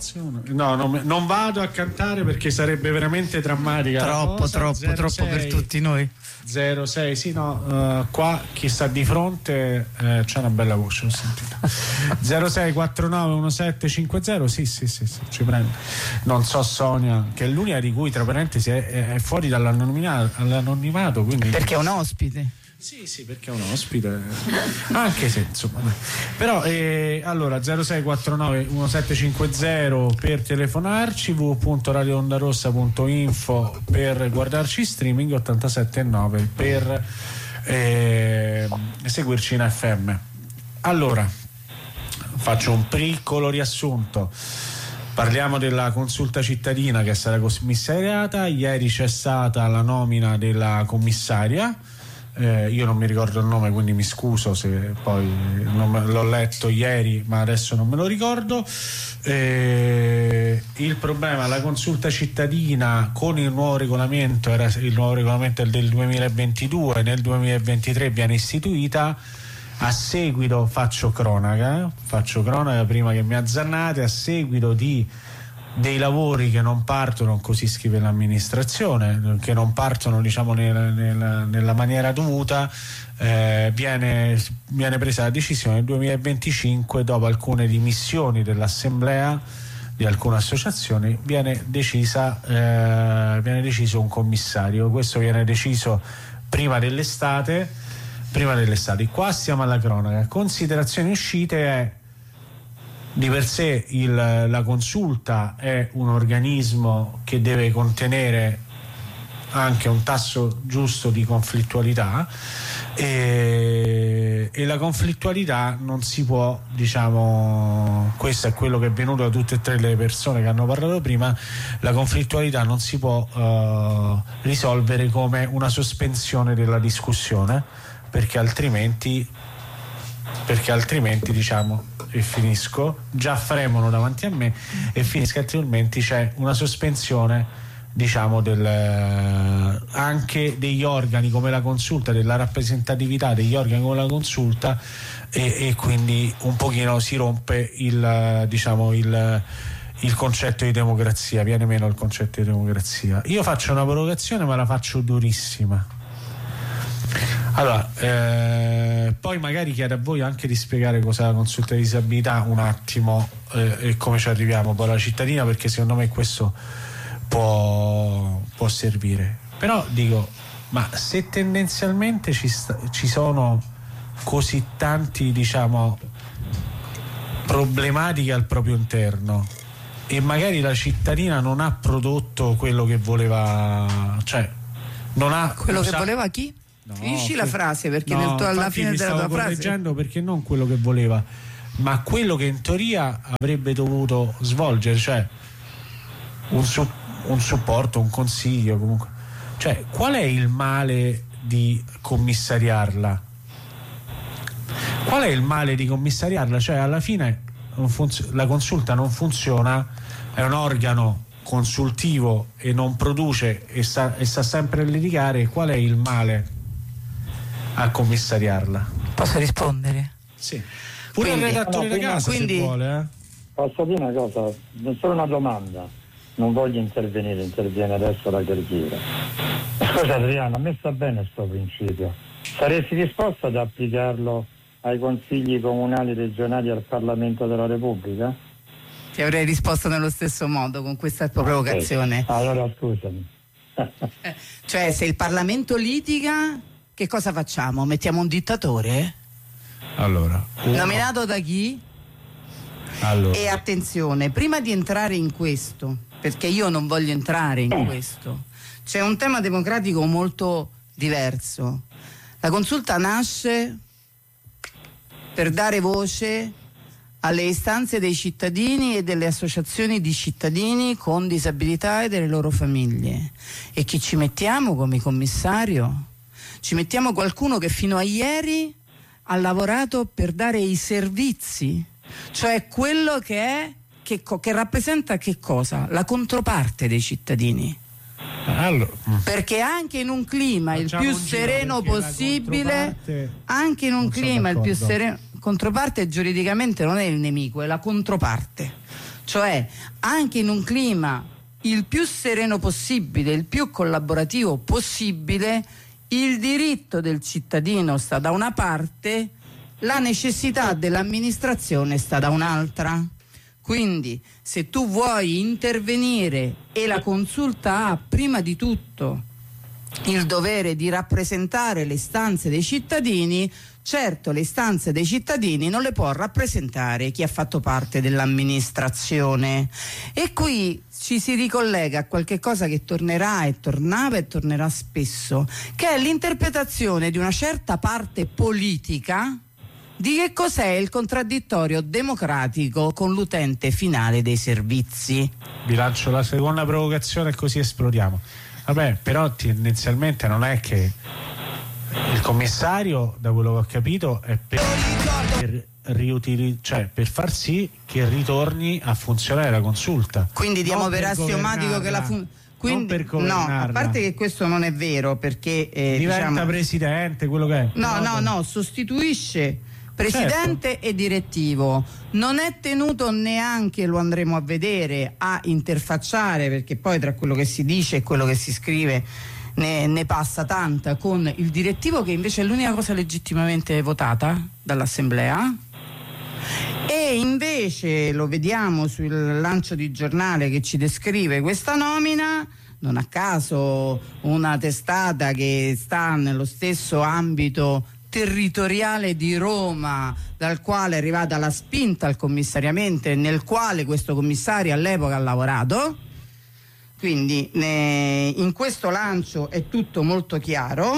canzone. No, non vado a cantare perché sarebbe veramente drammatica. Troppo per tutti noi. 06, sì, no, qua chi sta di fronte c'è una bella voce, ho sentito. 06491750, sì, ci prende. Non so Sonia, che è l'unica di cui tra parentesi è fuori dall'anonimato, quindi perché è un ospite. Sì, perché è un ospite, anche se insomma. Però allora 06491750 per telefonarci, www.radioondarossa.info per guardarci in streaming, 87.9 per seguirci in FM. Allora, faccio un piccolo riassunto. Parliamo della consulta cittadina che è stata commissariata. Ieri c'è stata la nomina della commissaria. Io non mi ricordo il nome, quindi mi scuso se poi l'ho letto ieri ma adesso non me lo ricordo. Il problema, la consulta cittadina con il nuovo regolamento, il nuovo regolamento è del 2022, nel 2023 viene istituita a seguito, faccio cronaca prima che mi azzannate, a seguito dei lavori che non partono, così scrive l'amministrazione, che non partono diciamo nella maniera dovuta, viene presa la decisione nel 2025, dopo alcune dimissioni dell'assemblea di alcune associazioni, viene deciso un commissario. Questo viene deciso prima dell'estate. Qua stiamo alla cronaca. Considerazioni uscite è: di per sé la consulta è un organismo che deve contenere anche un tasso giusto di conflittualità, e la conflittualità non si può, diciamo, questo è quello che è venuto da tutte e tre le persone che hanno parlato prima, la conflittualità non si può risolvere come una sospensione della discussione, perché altrimenti diciamo, e finisco, già fremono davanti a me e finisco, altrimenti c'è una sospensione, diciamo, anche degli organi come la consulta, della rappresentatività degli organi come la consulta, e quindi un pochino si rompe il concetto di democrazia, viene meno il concetto di democrazia. Io faccio una provocazione ma la faccio durissima. Allora, poi magari chiedo a voi anche di spiegare cos'è la consulta di disabilità un attimo, e come ci arriviamo poi alla cittadina, perché secondo me questo può servire. Però dico, ma se tendenzialmente ci sono così tanti, diciamo, problematiche al proprio interno e magari la cittadina non ha prodotto quello che voleva, cioè non ha quello che voleva chi? No, finisci la frase, perché alla fine della tua frase correggendo, perché non quello che voleva ma quello che in teoria avrebbe dovuto svolgere, cioè un supporto, un consiglio, comunque. Cioè, qual è il male di commissariarla? Qual è il male di commissariarla? Cioè, alla fine la consulta non funziona, è un organo consultivo e non produce e sta sempre a litigare. Qual è il male a commissariarla? Posso rispondere? Sì. Pure il redattore di casa, se vuole. Posso dire una cosa? Solo una domanda. Non voglio interviene adesso la Gherghira. Scusa Adriano, a me sta bene sto principio. Saresti disposto ad applicarlo ai consigli comunali, regionali e al Parlamento della Repubblica? Ti avrei risposto nello stesso modo con questa tua provocazione. Allora scusami. Cioè, se il Parlamento litiga, che cosa facciamo? Mettiamo un dittatore? Allora, nominato da chi? Allora. E attenzione, prima di entrare in questo, perché io non voglio entrare in questo, c'è un tema democratico molto diverso. La consulta nasce per dare voce alle istanze dei cittadini e delle associazioni di cittadini con disabilità e delle loro famiglie. E chi ci mettiamo come commissario? Ci mettiamo qualcuno che fino a ieri ha lavorato per dare i servizi, cioè quello che è che rappresenta che cosa? La controparte dei cittadini. Allora, perché anche in un clima il più sereno possibile, anche in un clima il più sereno, controparte giuridicamente non è il nemico, è la controparte. cioè anche in un clima il più sereno possibile, il più collaborativo possibile, il diritto del cittadino sta da una parte, la necessità dell'amministrazione sta da un'altra. Quindi se tu vuoi intervenire e la consulta ha prima di tutto il dovere di rappresentare le istanze dei cittadini, certo le istanze dei cittadini non le può rappresentare chi ha fatto parte dell'amministrazione. E qui ci si ricollega a qualche cosa che tornerà e tornava e tornerà spesso, che è l'interpretazione di una certa parte politica di che cos'è il contraddittorio democratico con l'utente finale dei servizi. Vi lancio la seconda provocazione e così esplodiamo. Vabbè, però tendenzialmente non è che il commissario, da quello che ho capito, è per per far sì che ritorni a funzionare la consulta. Quindi diamo per assiomatico che la quindi no, a parte che questo non è vero, perché diventa presidente, quello che è. No, sostituisce presidente, certo, e direttivo. Non è tenuto neanche, lo andremo a vedere, a interfacciare, perché poi tra quello che si dice e quello che si scrive ne passa tanta, con il direttivo, che invece è l'unica cosa legittimamente votata dall'Assemblea. E invece lo vediamo sul lancio di giornale che ci descrive questa nomina, non a caso una testata che sta nello stesso ambito territoriale di Roma, dal quale è arrivata la spinta al commissariamento, nel quale questo commissario all'epoca ha lavorato. Quindi in questo lancio è tutto molto chiaro,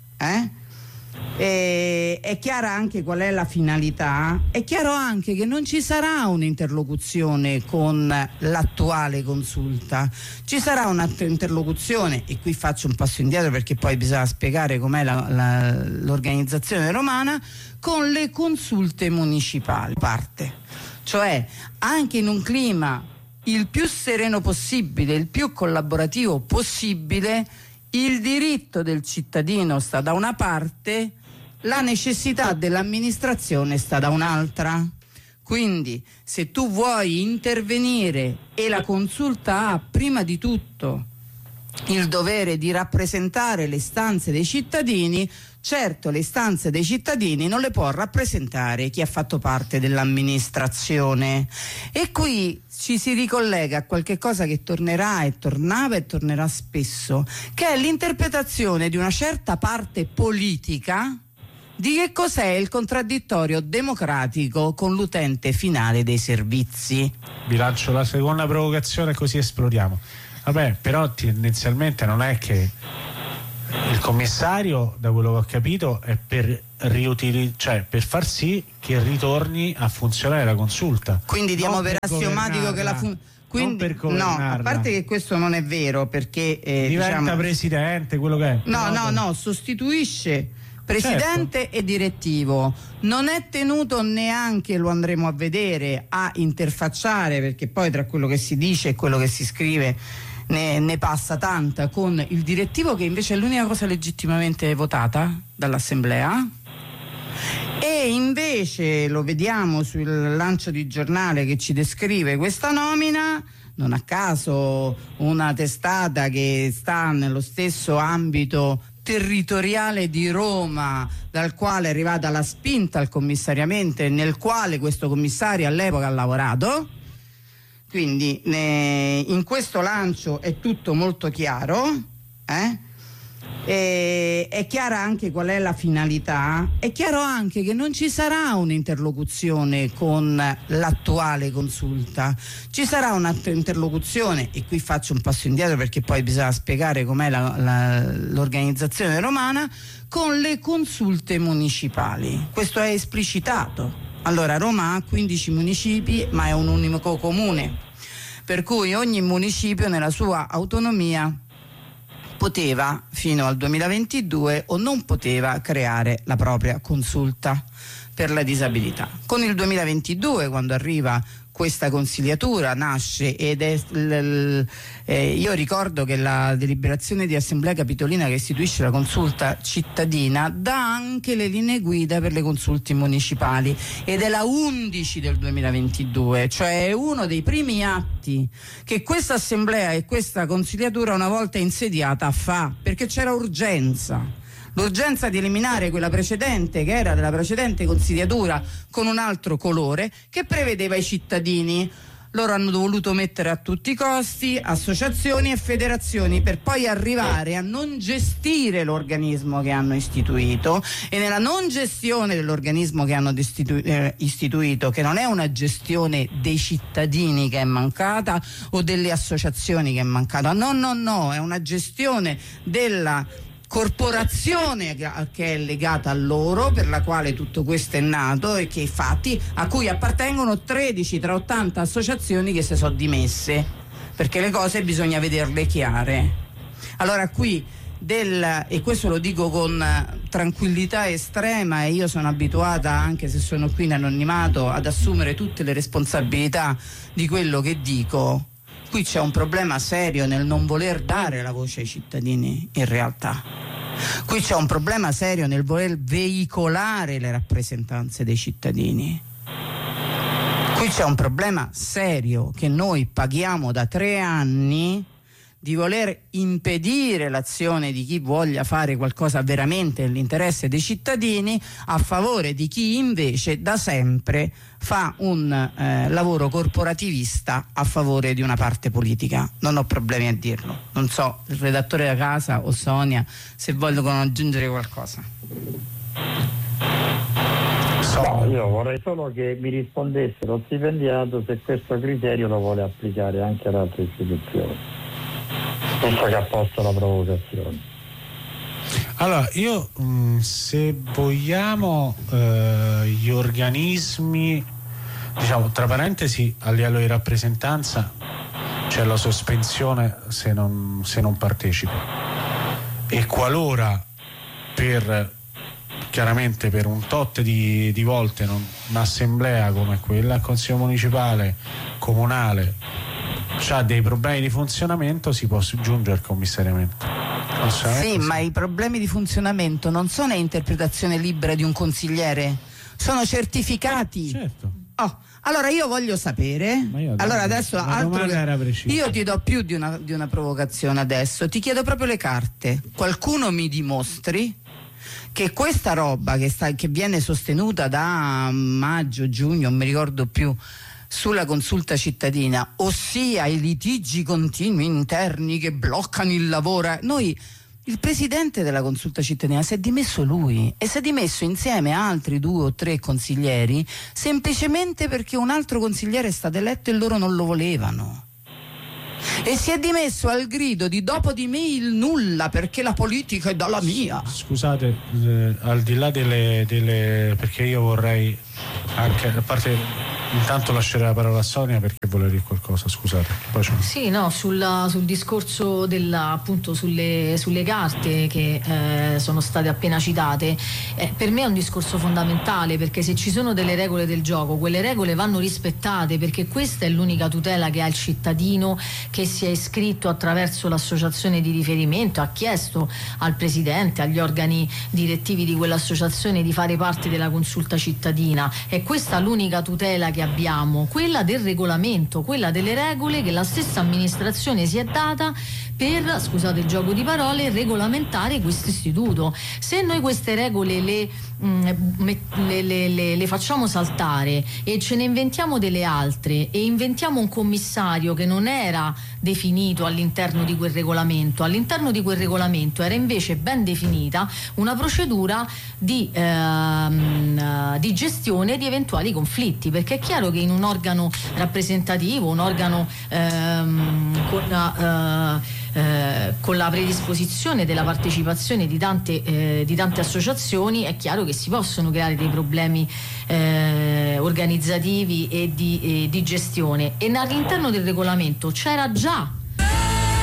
è chiara anche qual è la finalità, è chiaro anche che non ci sarà un'interlocuzione con l'attuale consulta, ci sarà un'interlocuzione, e qui faccio un passo indietro perché poi bisogna spiegare com'è l'organizzazione romana, con le consulte municipali, cioè anche in un clima il più sereno possibile, il più collaborativo possibile, il diritto del cittadino sta da una parte, la necessità dell'amministrazione sta da un'altra. Quindi se tu vuoi intervenire e la consulta ha prima di tutto il dovere di rappresentare le istanze dei cittadini, certo le istanze dei cittadini non le può rappresentare chi ha fatto parte dell'amministrazione. E qui ci si ricollega a qualche cosa che tornerà e tornava e tornerà spesso, che è l'interpretazione di una certa parte politica di che cos'è il contraddittorio democratico con l'utente finale dei servizi. Vi lancio la seconda provocazione e così esplodiamo. Vabbè, però tendenzialmente non è che il commissario, da quello che ho capito, è per per far sì che ritorni a funzionare la consulta. Quindi diamo per assiomatico che quindi no, a parte che questo non è vero, perché diventa presidente, quello che è. No, sostituisce presidente, certo, e direttivo. Non è tenuto neanche, lo andremo a vedere, a interfacciare, perché poi tra quello che si dice e quello che si scrive ne passa tanta, con il direttivo, che invece è l'unica cosa legittimamente votata dall'Assemblea. E invece lo vediamo sul lancio di giornale che ci descrive questa nomina, non a caso una testata che sta nello stesso ambito territoriale di Roma, dal quale è arrivata la spinta al commissariamento, e nel quale questo commissario all'epoca ha lavorato. Quindi in questo lancio è tutto molto chiaro, è chiara anche qual è la finalità, è chiaro anche che non ci sarà un'interlocuzione con l'attuale consulta, ci sarà un'interlocuzione, e qui faccio un passo indietro perché poi bisogna spiegare com'è l'organizzazione romana, con le consulte municipali. Questo è esplicitato. Allora, Roma ha 15 municipi, ma è un unico comune, per cui ogni municipio nella sua autonomia poteva, fino al 2022, o non poteva creare la propria consulta per la disabilità. Con il 2022, quando arriva questa consigliatura nasce ed è io ricordo che la deliberazione di Assemblea Capitolina che istituisce la consulta cittadina dà anche le linee guida per le consulte municipali ed è la 11 del 2022, cioè è uno dei primi atti che questa assemblea e questa consigliatura una volta insediata fa, perché c'era l'urgenza di eliminare quella precedente, che era della precedente consigliatura con un altro colore, che prevedeva i cittadini. Loro hanno voluto mettere a tutti i costi associazioni e federazioni per poi arrivare a non gestire l'organismo che hanno istituito, e nella non gestione dell'organismo che hanno istituito, che non è una gestione dei cittadini che è mancata o delle associazioni che è mancata, no, è una gestione della corporazione che è legata a loro, per la quale tutto questo è nato e che infatti a cui appartengono 13 tra 80 associazioni che si sono dimesse, perché le cose bisogna vederle chiare. Allora qui e questo lo dico con tranquillità estrema, e io sono abituata, anche se sono qui in anonimato, ad assumere tutte le responsabilità di quello che dico. Qui c'è un problema serio nel non voler dare la voce ai cittadini, in realtà. Qui c'è un problema serio nel voler veicolare le rappresentanze dei cittadini. Qui c'è un problema serio che noi paghiamo da 3 anni, di voler impedire l'azione di chi voglia fare qualcosa veramente nell'interesse dei cittadini a favore di chi invece da sempre fa un lavoro corporativista a favore di una parte politica. Non ho problemi a dirlo. Non so, il redattore da casa o Sonia, se vogliono aggiungere qualcosa. No, io vorrei solo che mi rispondesse lo stipendiato se questo criterio lo vuole applicare anche ad altre istituzioni. Visto che ha posto la provocazione. Allora, io se vogliamo gli organismi, diciamo tra parentesi, a livello di rappresentanza c'è la sospensione se non partecipa, e qualora chiaramente per un tot di volte un'assemblea come quella, il consiglio municipale, comunale, c'ha dei problemi di funzionamento, si può giungere al commissariamento. Sì, ma i problemi di funzionamento non sono interpretazione libera di un consigliere, sono certificati. Certo. Allora io voglio sapere. Allora adesso io ti do più di una provocazione adesso, ti chiedo proprio le carte. Qualcuno mi dimostri che questa roba che viene sostenuta da maggio, giugno, non mi ricordo più, sulla consulta cittadina, ossia i litigi continui interni che bloccano il lavoro. Il presidente della consulta cittadina si è dimesso lui, e si è dimesso insieme a altri 2 o 3 consiglieri, semplicemente perché un altro consigliere è stato eletto e loro non lo volevano. E si è dimesso al grido di "dopo di me il nulla, perché la politica è dalla mia". Scusate, al di là delle perché io vorrei anche, a parte, intanto lascerei la parola a Sonia perché vuole dire qualcosa, scusate. Sì, no, sul discorso appunto sulle carte che sono state appena citate, per me è un discorso fondamentale, perché se ci sono delle regole del gioco, quelle regole vanno rispettate, perché questa è l'unica tutela che ha il cittadino che si è iscritto attraverso l'associazione di riferimento, ha chiesto al presidente, agli organi direttivi di quell'associazione di fare parte della consulta cittadina. È questa l'unica tutela che abbiamo, quella del regolamento, quella delle regole che la stessa amministrazione si è data per, scusate il gioco di parole, regolamentare questo istituto. Se noi queste regole le facciamo saltare e ce ne inventiamo delle altre e inventiamo un commissario che non era definito all'interno di quel regolamento era invece ben definita una procedura di gestione di eventuali conflitti, perché è chiaro che in un organo rappresentativo, un organo con la predisposizione della partecipazione di tante associazioni, è chiaro che si possono creare dei problemi organizzativi e di gestione, e all'interno del regolamento c'era già